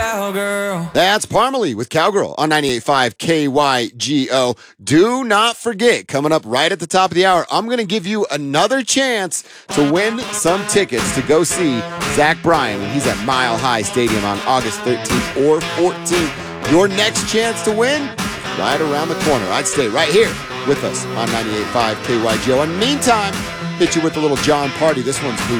cowgirl. That's Parmalee with Cowgirl on 98.5 KYGO. Do not forget, coming up right at the top of the hour, I'm going to give you another chance to win some tickets to go see Zach Bryan when he's at Mile High Stadium on August 13th or 14th. Your next chance to win, right around the corner. I'd stay right here with us on 98.5 KYGO. And meantime, hit you with a little John Party. This one's Who